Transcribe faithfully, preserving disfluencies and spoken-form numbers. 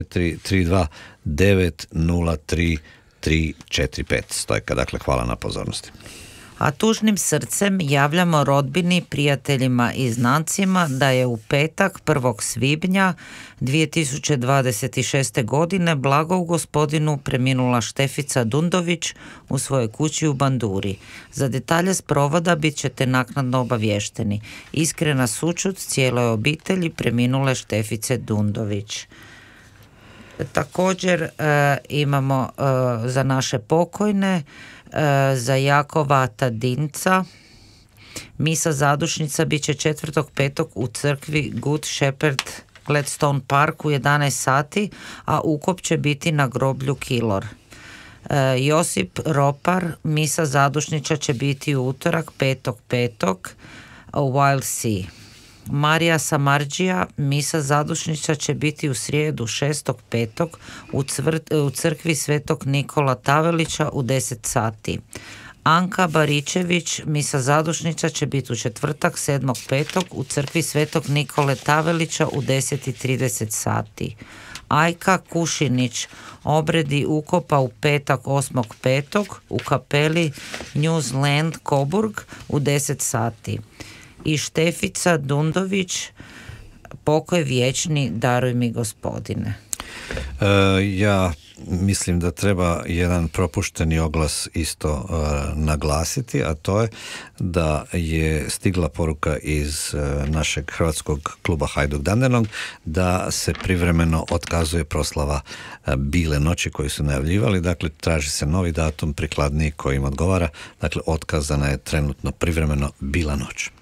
tri tri dva devet nula tri tri četiri pet. Stojka, dakle, hvala na pozornosti. A tužnim srcem javljamo rodbini, prijateljima i znancima da je u petak prvog svibnja dvije tisuće dvadeset šeste. godine blagou gospodinu preminula Štefica Dundović u svojoj kući u Banduri. Za detalje sprovoda bit ćete naknadno obavješteni. Iskrena sućut cijeloj obitelji preminule Štefice Dundović. Također e, imamo e, za naše pokojne, e, za Jakova Tadinca, misa zadušnica bit će četvrtog petog u crkvi Good Shepherd Gladstone Park u jedanaest sati, a ukop će biti na groblju Kilor. E, Josip Ropar, misa zadušnica će biti u utorak petog petog u Wild Sea. Marija Samardžija, misa zadušnica će biti u srijedu šestog petog u, u crkvi Svetog Nikola Tavelića u deset sati. Anka Baričević, misa zadušnica će biti u četvrtak sedmog petog u crkvi Svetog Nikole Tavelića u deset i trideset sati. Ajka Kušinić, obredi ukopa u petak osmog petog u kapeli Newsland Coburg u deset sati. I Štefica Dundović, pokoj vječni, daruj mi gospodine. E, ja mislim da treba jedan propušteni oglas isto uh, naglasiti, a to je da je stigla poruka iz uh, našeg hrvatskog kluba Hajduk Dandenong da se privremeno otkazuje proslava uh, Bile noći koju su najavljivali, dakle traži se novi datum prikladniji koji im odgovara, dakle otkazana je trenutno privremeno Bila noć.